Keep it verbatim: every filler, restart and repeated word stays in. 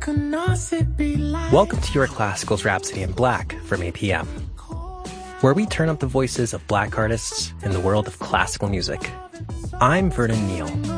Welcome to Your Classicals Rhapsody in Black from A P M, where we turn up the voices of black artists in the world of classical music. I'm Vernon Neal.